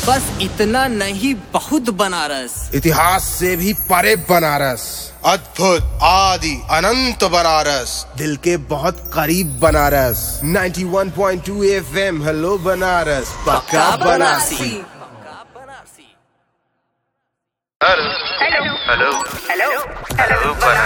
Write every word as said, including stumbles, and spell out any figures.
बस इतना नहीं, बहुत बनारस। इतिहास से भी परे बनारस, अद्भुत आदि अनंत बनारस, दिल के बहुत करीब बनारस। नाइंटी वन point two FM, hello Banaras, पक्का Banarasi. Hello hello hello hello